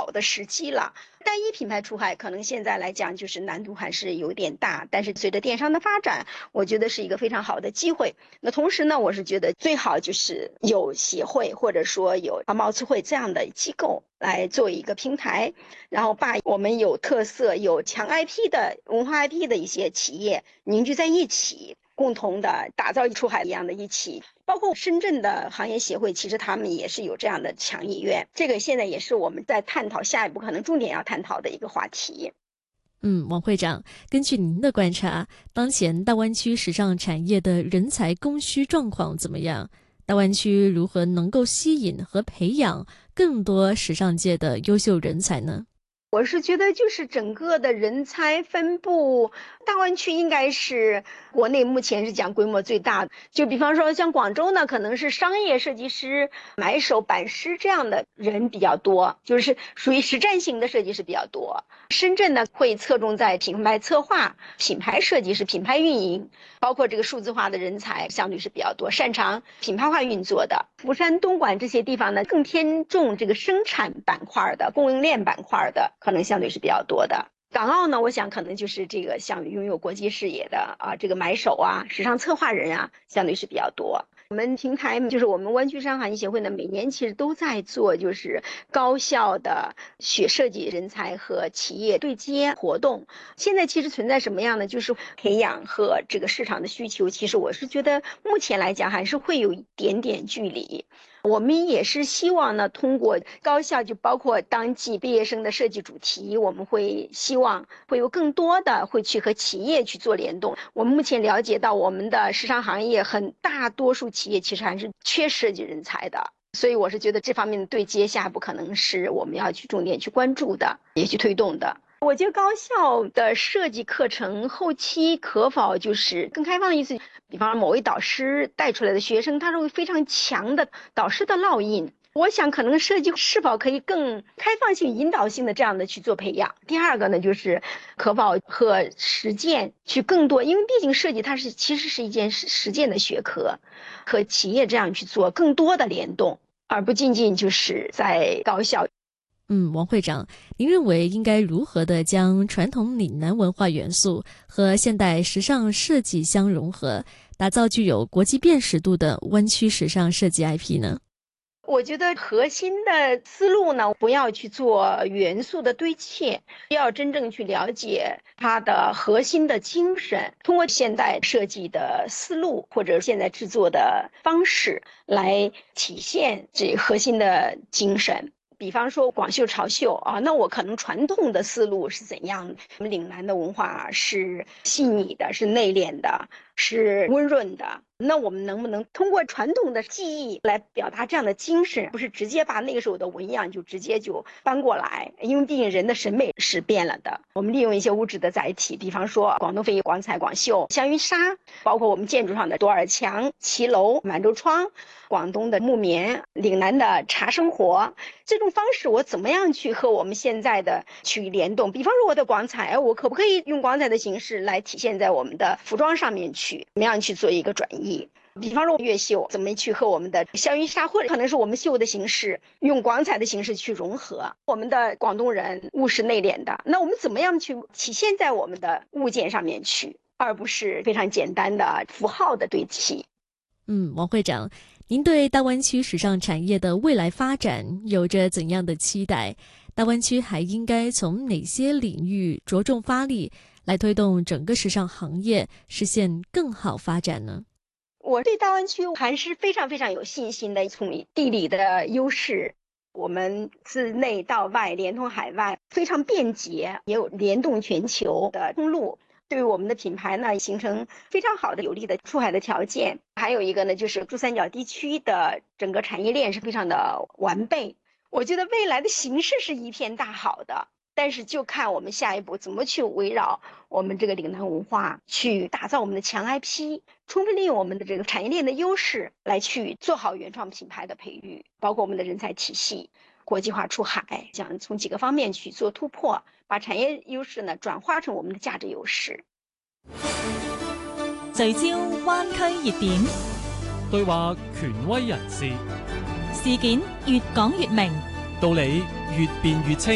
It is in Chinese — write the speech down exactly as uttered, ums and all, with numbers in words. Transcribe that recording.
好的时机了。单一品牌出海可能现在来讲就是难度还是有点大，但是随着电商的发展，我觉得是一个非常好的机会。那同时呢，我是觉得最好就是有协会或者说有贸促会这样的机构来做一个平台，然后把我们有特色有强 I P 的文化 I P 的一些企业凝聚在一起，共同的打造出海一样的一起。包括深圳的行业协会，其实他们也是有这样的强意愿，这个现在也是我们在探讨下一步可能重点要探讨的一个话题。 嗯，王会长，根据您的观察，当前大湾区时尚产业的人才供需状况怎么样？大湾区如何能够吸引和培养更多时尚界的优秀人才呢？ 我是觉得就是整个的人才分布，大湾区应该是国内目前是讲规模最大的。就比方说像广州呢，可能是商业设计师、买手、版师这样的人比较多，就是属于实战型的设计师比较多。深圳呢会侧重在品牌策划、品牌设计师、品牌运营，包括这个数字化的人才相对是比较多，擅长品牌化运作的。福山、东莞这些地方呢，更偏重这个生产板块的、供应链板块的，可能相对是比较多的。港澳呢，我想可能就是这个像拥有国际视野的啊，这个买手啊、时尚策划人啊，相对是比较多。我们平台就是我们湾区时尚行业协会呢，每年其实都在做就是高校的学设计人才和企业对接活动。现在其实存在什么样的，就是培养和这个市场的需求，其实我是觉得目前来讲还是会有一点点距离。我们也是希望呢，通过高校就包括当季毕业生的设计主题，我们会希望会有更多的会去和企业去做联动。我们目前了解到，我们的时尚行业很大多数企业其实还是缺设计人才的，所以我是觉得这方面的对接下一步可能是我们要去重点去关注的，也去推动的。我觉得高校的设计课程后期可否就是更开放的意思，比方某位导师带出来的学生，他是非常强的导师的烙印。我想可能设计是否可以更开放性、引导性的这样的去做培养。第二个呢，就是可否和实践去更多，因为毕竟设计它是其实是一件实践的学科，和企业这样去做更多的联动，而不仅仅就是在高校。 嗯，王会长，您认为应该如何的将传统岭南文化元素和现代时尚设计相融合，打造具有国际辨识度的湾区时尚设计 I P 呢？ 我觉得核心的思路呢，不要去做元素的堆砌，要真正去了解它的核心的精神，通过现代设计的思路或者现在制作的方式来体现这核心的精神。比方说广绣潮绣啊，那我可能传统的思路是怎样的？我们岭南的文化是细腻的，是内敛的，是温润的。那我们能不能通过传统的技艺来表达这样的精神，不是直接把那个时候的纹样就直接就搬过来？因为毕竟人的审美是变了的。我们利用一些物质的载体，比方说广东非遗广彩、广绣、香云纱，包括我们建筑上的多尔墙、骑楼、满洲窗，广东的木棉、岭南的茶生活，这种方式我怎么样去和我们现在的去联动？比方说我的广彩，我可不可以用广彩的形式来体现在我们的服装上面去？怎么样去做一个转移？比方说越绣怎么去和我们的香云纱，或者可能是我们绣的形式用广彩的形式去融合。我们的广东人务实内敛的，那我们怎么样去体现在我们的物件上面去，而不是非常简单的符号的堆砌。 嗯，王会长，您对大湾区时尚产业的未来发展有着怎样的期待？大湾区还应该从哪些领域着重发力，来推动整个时尚行业实现更好发展呢？ 我对大湾区还是非常非常有信心的，从地理的优势，我们自内到外连通海外，非常便捷，也有联动全球的通路，对于我们的品牌呢形成非常好的有利的出海的条件。还有一个呢，就是珠三角地区的整个产业链是非常的完备。我觉得未来的形势是一片大好的，但是就看我们下一步怎么去围绕我们这个岭南文化去打造我们的强 I P， 充分利用我们的这个产业链的优势来去做好原创品牌的培育，包括我们的人才体系国际化出海，想从几个方面去做突破，把產業優勢呢轉化成我們的價值優勢。 聚焦灣區熱點， 對話權威人士， 事件越講越明， 道理越辯越清。